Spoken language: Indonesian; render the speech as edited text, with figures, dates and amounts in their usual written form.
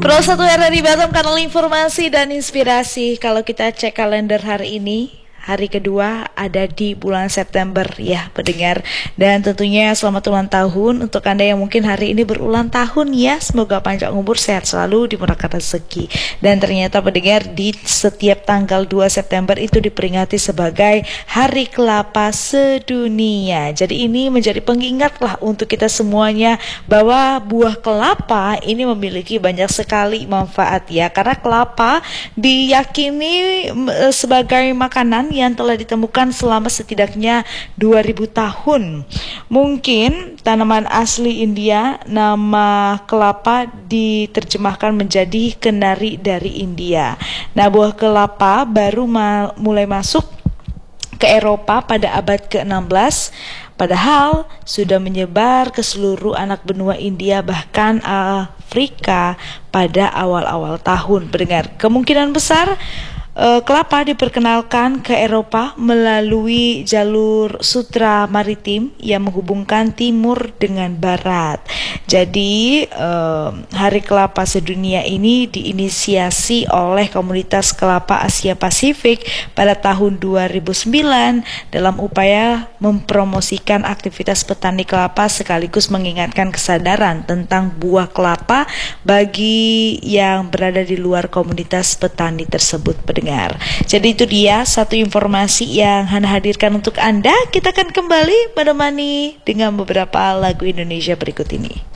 Pro 1 RRI Batam, kanal informasi dan inspirasi. Kalau kita cek kalender hari ini, hari kedua ada di bulan September ya pendengar. Dan tentunya selamat ulang tahun untuk Anda yang mungkin hari ini berulang tahun ya. Semoga panjang umur, sehat selalu, dimurahkan rezeki. Dan ternyata pendengar, di setiap tanggal 2 September itu diperingati sebagai Hari Kelapa Sedunia. Jadi ini menjadi pengingat lah untuk kita semuanya bahwa buah kelapa ini memiliki banyak sekali manfaat ya. Karena kelapa diyakini sebagai makanan yang telah ditemukan selama setidaknya 2000 tahun. Mungkin tanaman asli India, nama kelapa diterjemahkan menjadi kenari dari India. Nah, buah kelapa baru mulai masuk ke Eropa pada abad ke-16, padahal sudah menyebar ke seluruh anak benua India bahkan Afrika pada awal-awal tahun. Pendengar, kemungkinan besar kelapa diperkenalkan ke Eropa melalui jalur sutra maritim yang menghubungkan timur dengan barat. Jadi Hari Kelapa Sedunia ini diinisiasi oleh Komunitas Kelapa Asia Pasifik pada tahun 2009 dalam upaya mempromosikan aktivitas petani kelapa sekaligus mengingatkan kesadaran tentang buah kelapa bagi yang berada di luar komunitas petani tersebut. Jadi itu dia satu informasi yang Hana hadirkan untuk Anda. Kita akan kembali menemani dengan beberapa lagu Indonesia berikut ini.